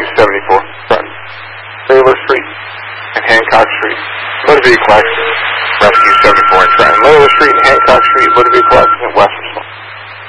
Rescue 74, Trenton. Taylor Street and Hancock Street. Motor vehicle accident. Rescue 74 in Trenton.